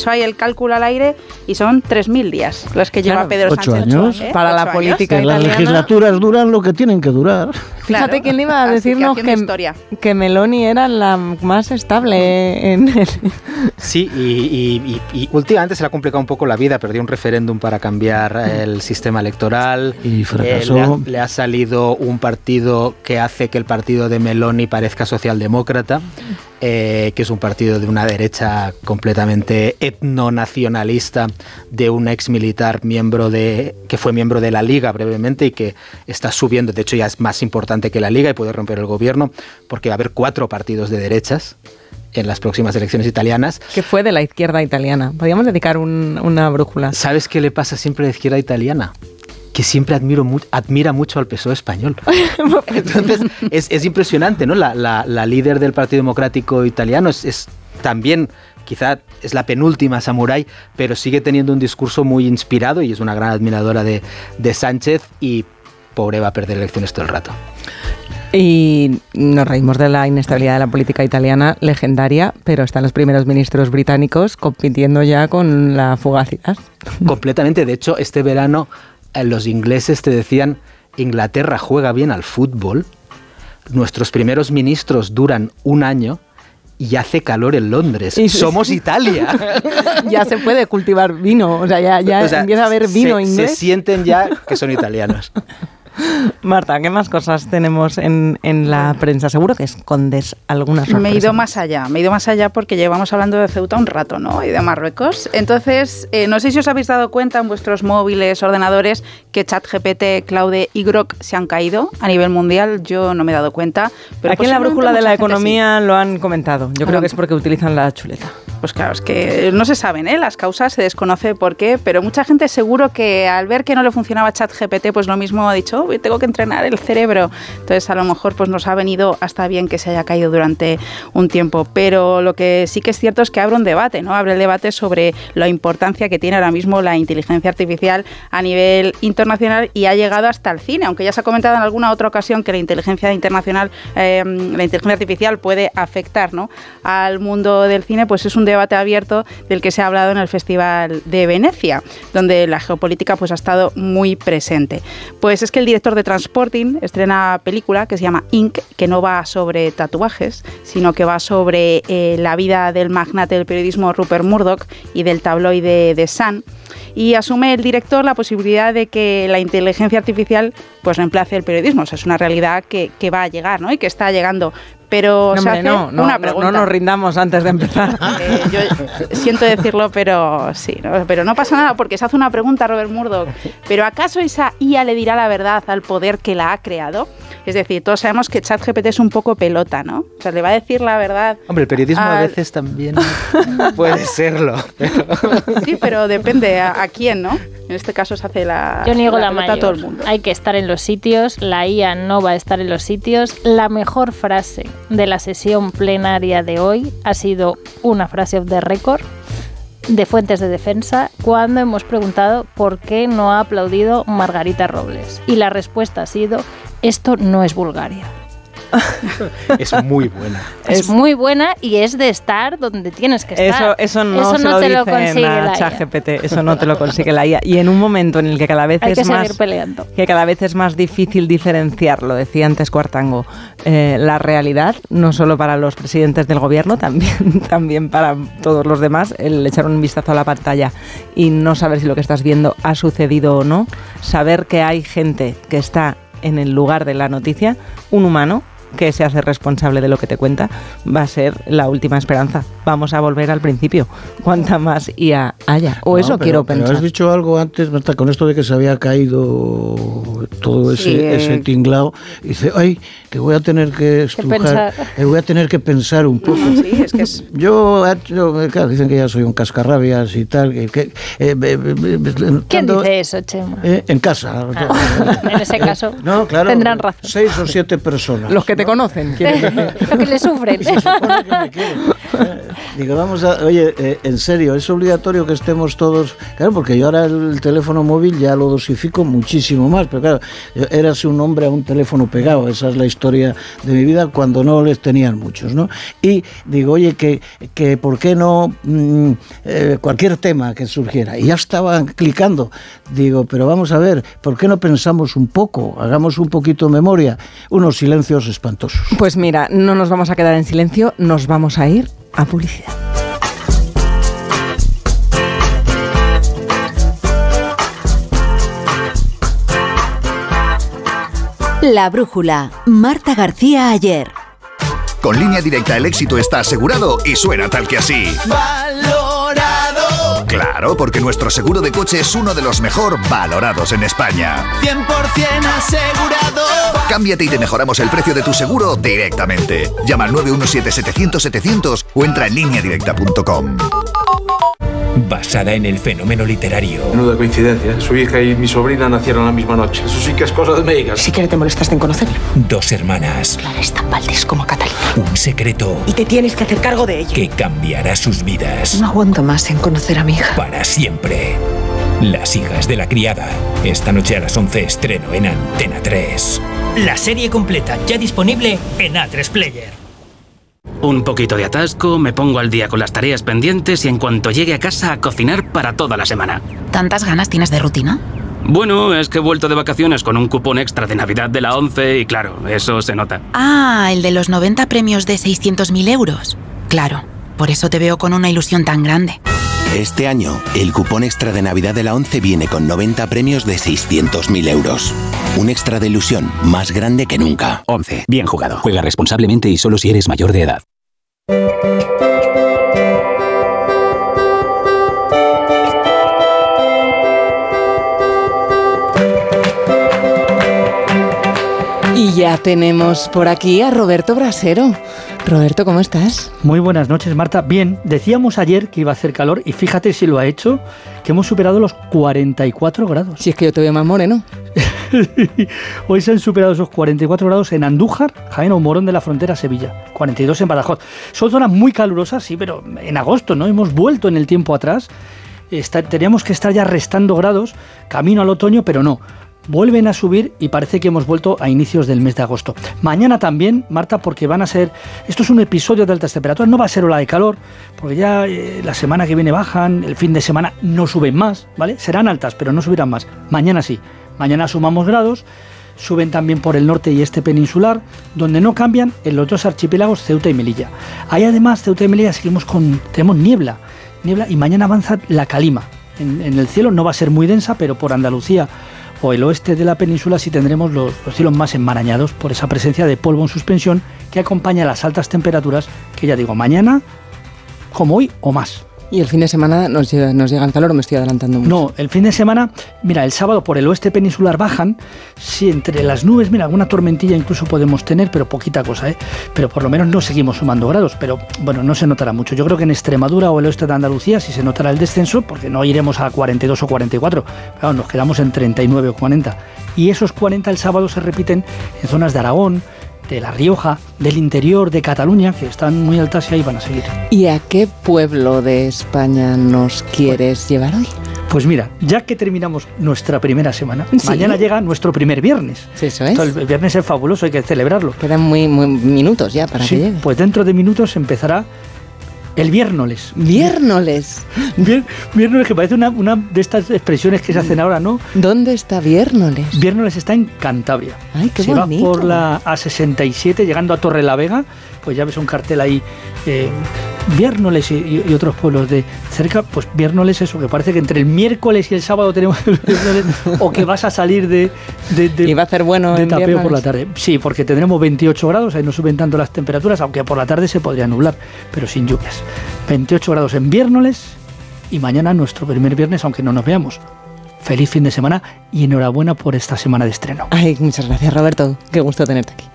hecho ahí el cálculo al aire y son 3.000 días los que lleva Pedro 8 Sánchez. años. Para la política Que italiana. las legislaturas duran lo que tienen que durar. Fíjate quién iba a Así decirnos haciendo que Meloni era la más estable en el... Sí, y últimamente se le ha complicado un poco la vida. Perdió un referéndum para cambiar el sistema electoral. Y fracasó. Le ha salido un partido que hace que el partido de Meloni parezca socialdemócrata, que es un partido de una derecha completamente etnonacionalista, de un ex militar que fue miembro de la Liga brevemente y que está subiendo. De hecho, ya es más importante que la Liga y puede romper el gobierno, porque va a haber 4 partidos de derechas en las próximas elecciones italianas. Que fue de la izquierda italiana. Podríamos dedicar una brújula. ¿Sabes qué le pasa siempre a la izquierda italiana? Que siempre admira mucho al PSOE español. Entonces, es impresionante, ¿no? La líder del Partido Democrático Italiano es también, quizá es la penúltima samurái, pero sigue teniendo un discurso muy inspirado y es una gran admiradora de Sánchez y pobre va a perder elecciones todo el rato. Y nos reímos de la inestabilidad de la política italiana, legendaria, pero están los primeros ministros británicos compitiendo ya con la fugacidad. Completamente. De hecho, este verano los ingleses te decían: Inglaterra juega bien al fútbol, nuestros primeros ministros duran 1 año y hace calor en Londres. Somos Italia. Ya se puede cultivar vino, o sea, ya empieza a haber vino inglés. Se sienten ya que son italianos. Marta, ¿qué más cosas tenemos en la prensa? Seguro que escondes alguna sorpresa. Me he ido más allá porque llevamos hablando de Ceuta un rato, ¿no? Y de Marruecos. Entonces, no sé si os habéis dado cuenta en vuestros móviles, ordenadores, que ChatGPT, Claude y Grok se han caído a nivel mundial. Yo no me he dado cuenta. Pero aquí en la brújula de la economía lo han comentado. Yo creo que es porque utilizan la chuleta. Pues claro, es que no se saben, las causas, se desconoce por qué, pero mucha gente seguro que al ver que no le funcionaba ChatGPT, pues lo mismo ha dicho: tengo que entrenar el cerebro. Entonces a lo mejor pues nos ha venido hasta bien que se haya caído durante un tiempo, pero lo que sí que es cierto es que abre un debate, ¿no? Abre el debate sobre la importancia que tiene ahora mismo la inteligencia artificial a nivel internacional y ha llegado hasta el cine, aunque ya se ha comentado en alguna otra ocasión que la inteligencia artificial puede afectar, ¿no?, al mundo del cine. Pues es un debate abierto del que se ha hablado en el Festival de Venecia, donde la geopolítica pues ha estado muy presente. Pues es que el director de Transporting estrena película que se llama Inc., que no va sobre tatuajes, sino que va sobre la vida del magnate del periodismo Rupert Murdoch y del tabloide The Sun. Y asume el director la posibilidad de que la inteligencia artificial pues reemplace el periodismo. O sea, es una realidad que va a llegar, ¿no?, y que está llegando. Pero se hace una pregunta. No nos rindamos antes de empezar. Yo siento decirlo, pero sí, ¿no? Pero no pasa nada porque se hace una pregunta a Robert Murdoch. ¿Pero acaso esa IA le dirá la verdad al poder que la ha creado? Es decir, todos sabemos que ChatGPT es un poco pelota, ¿no? O sea, le va a decir la verdad. Hombre, el periodismo a veces también puede serlo. Sí, pero depende a quién, ¿no? En este caso se hace la... Yo niego la pelota mayor. a todo el mundo. Hay que estar en los sitios, la IA no va a estar en los sitios. La mejor frase de la sesión plenaria de hoy ha sido una frase off the record de fuentes de defensa cuando hemos preguntado por qué no ha aplaudido Margarita Robles. Y la respuesta ha sido: esto no es Bulgaria. Es muy buena. Es muy buena y es de estar donde tienes que estar. Eso no te lo consigue la ChatGPT, eso no te lo consigue la IA. Y en un momento en el que cada vez cada vez es más difícil diferenciar, lo decía antes Cuartango, la realidad, no solo para los presidentes del gobierno, también para todos los demás, el echar un vistazo a la pantalla y no saber si lo que estás viendo ha sucedido o no, saber que hay gente que está en el lugar de la noticia, un humano que se hace responsable de lo que te cuenta, va a ser la última esperanza. Vamos a volver al principio, cuanta más IA haya. Quiero pensar. Pero has dicho algo antes, Marta, con esto de que se había caído todo ese tinglao. Y dice, ay, que voy a tener que estrujar, voy a tener que pensar un poco. Sí, es que es... Yo, claro, dicen que ya soy un cascarrabias y tal. ¿Quién dice eso, Chema? En casa. En ese caso, no, claro, tendrán razón. 6 o 7 personas. Los que te conocen. Lo que le sufren. Se supone que me quieren. Digo, oye, en serio, es obligatorio que estemos todos... Claro, porque yo ahora el teléfono móvil ya lo dosifico muchísimo más, pero claro, érase un hombre a un teléfono pegado, esa es la historia de mi vida cuando no les tenían muchos, ¿no? Y digo, oye, que ¿por qué no cualquier tema que surgiera? Y ya estaban clicando. Digo, pero vamos a ver, ¿por qué no pensamos un poco? Hagamos un poquito de memoria. Unos silencios espantosos. Pues mira, no nos vamos a quedar en silencio, nos vamos a ir a publicidad. La brújula. Marta García Ayer. Con Línea Directa el éxito está asegurado y suena tal que así. ¡Valorado! Claro, porque nuestro seguro de coche es uno de los mejor valorados en España. 100% asegurado. Cámbiate y te mejoramos el precio de tu seguro directamente. Llama al 917-700-700 o entra en lineadirecta.com. Basada en el fenómeno literario. Menuda coincidencia. Su hija y mi sobrina nacieron la misma noche. Eso sí que es cosa de médicas. Si siquiera te molestaste en conocerlo. 2 hermanas. Clara es tan Valdés como Catalina. Un secreto. Y te tienes que hacer cargo de ello. Que cambiará sus vidas. No aguanto más en conocer a mi hija. Para siempre. Las hijas de la criada. Esta noche a las 11 estreno en Antena 3. La serie completa ya disponible en A3 Player. Un poquito de atasco, me pongo al día con las tareas pendientes y en cuanto llegue a casa a cocinar para toda la semana. ¿Tantas ganas tienes de rutina? Bueno, es que he vuelto de vacaciones con un cupón extra de Navidad de la 11 y claro, eso se nota. Ah, el de los 90 premios de 600.000 euros. Claro, por eso te veo con una ilusión tan grande. Este año, el cupón extra de Navidad de la 11 viene con 90 premios de 600.000 euros. Un extra de ilusión más grande que nunca. 11. Bien jugado. Juega responsablemente y solo si eres mayor de edad. Y ya tenemos por aquí a Roberto Brasero. Roberto, ¿cómo estás? Muy buenas noches, Marta. Bien, decíamos ayer que iba a hacer calor y fíjate si lo ha hecho, que hemos superado los 44 grados. Si es que yo te veo más moreno. Hoy se han superado esos 44 grados en Andújar, Jaén o Morón de la Frontera, Sevilla. 42 en Badajoz. Son zonas muy calurosas, sí, pero en agosto, ¿no? Hemos vuelto en el tiempo atrás. Teníamos que estar ya restando grados, camino al otoño, pero no. Vuelven a subir y parece que hemos vuelto a inicios del mes de agosto. Mañana también, Marta, porque van a ser... Esto es un episodio de altas temperaturas, no va a ser ola de calor, porque ya la semana que viene bajan, el fin de semana no suben más, ¿vale? Serán altas, pero no subirán más. Mañana sí. Mañana sumamos grados, suben también por el norte y este peninsular, donde no cambian en los dos archipiélagos Ceuta y Melilla. Ahí además, Ceuta y Melilla, tenemos niebla y mañana avanza la calima. En el cielo no va a ser muy densa, pero por Andalucía o el oeste de la península sí tendremos los cielos más enmarañados por esa presencia de polvo en suspensión que acompaña las altas temperaturas que ya digo, mañana como hoy o más. ¿Y el fin de semana nos llega el calor o me estoy adelantando mucho? No, el fin de semana, mira, el sábado por el oeste peninsular bajan, sí, entre las nubes, mira, alguna tormentilla incluso podemos tener, pero poquita cosa, pero por lo menos no seguimos sumando grados, pero bueno, no se notará mucho. Yo creo que en Extremadura o el oeste de Andalucía sí se notará el descenso, porque no iremos a 42 o 44, claro, nos quedamos en 39 o 40, y esos 40 el sábado se repiten en zonas de Aragón, de La Rioja, del interior de Cataluña, que están muy altas y ahí van a seguir. ¿Y a qué pueblo de España nos quieres llevar hoy? Pues mira, ya que terminamos nuestra primera semana, ¿sí? Mañana llega nuestro primer viernes. Sí, eso es. Entonces, el viernes es fabuloso, hay que celebrarlo. Quedan muy minutos ya para que llegue. Pues dentro de minutos empezará el viérnoles. ¿Viérnoles? Viérnoles, que parece una de estas expresiones que se hacen ahora, ¿no? ¿Dónde está Viérnoles? Viérnoles está en Cantabria. Ay, qué bonito. Si vas por la A67, llegando a Torrelavega, pues ya ves un cartel ahí, Viérnoles y otros pueblos de cerca, pues Viérnoles eso, que parece que entre el miércoles y el sábado tenemos el Viérnoles, o que vas a salir de y va a hacer bueno de en tapeo Viérnoles. por la tarde. Sí, porque tendremos 28 grados, ahí no suben tanto las temperaturas, aunque por la tarde se podría nublar, pero sin lluvias. 28 grados en Viérnoles y mañana nuestro primer viernes, aunque no nos veamos. Feliz fin de semana y enhorabuena por esta semana de estreno. Ay, muchas gracias, Roberto. Qué gusto tenerte aquí.